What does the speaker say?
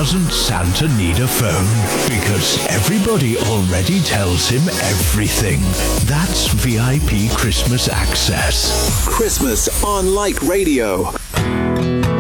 doesn't Santa need a phone? Because everybody already tells him everything. That's VIP Christmas access. Christmas on Like Radio.